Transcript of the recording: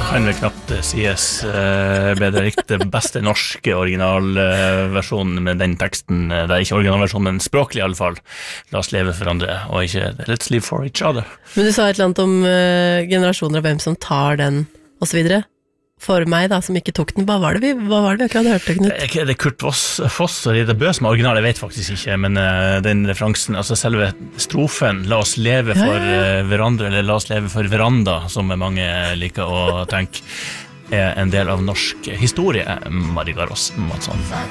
kan vel knapt sies bedre riktig beste norske originalversjonen med den teksten. Det er ikke originalversjonen, men språklig i alle fall. La oss leve for andre, og ikke let's live for each other. Men du sa et eller annet om generasjoner og hvem som tar den, og så videre. For meg da, som ikke tok den, hva var det vi akkurat hørte, Knut? Det Kurt Foss og Rita Bø som er original, jeg vet faktisk ikke, men den referansen, altså selve strofen, la oss leve for hverandre, eller la oss leve for veranda, som mange liker å tenke, er en del av norsk historie. Marie Garås Madsson.